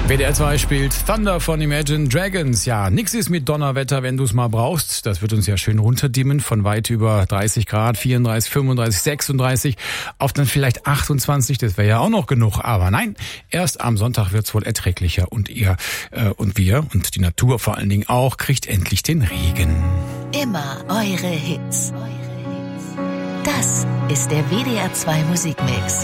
WDR 2 spielt Thunder von Imagine Dragons. Ja, nix ist mit Donnerwetter, wenn du es mal brauchst. Das wird uns ja schön runterdimmen von weit über 30 Grad, 34, 35, 36 auf dann vielleicht 28. Das wäre ja auch noch genug. Aber nein, erst am Sonntag wird's wohl erträglicher und ihr und wir und die Natur vor allen Dingen auch kriegt endlich den Regen. Immer eure Hits. Das ist der WDR 2 Musikmix.